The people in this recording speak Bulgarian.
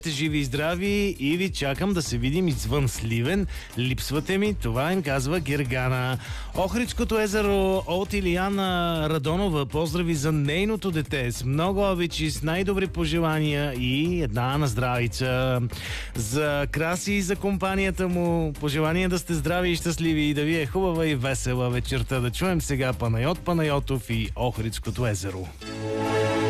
Живи и здрави и ви чакам да се видим извън Сливен. Липсвате ми, това им казва Гергана. Охридското езеро от Илияна Радонова. Поздрави за нейното дете с много обичи, с най-добри пожелания и една на здравица. За Краси и за компанията му пожелания да сте здрави и щастливи и да ви е хубава и весела вечерта. Да чуем сега Панайот Панайотов и Охридското езеро.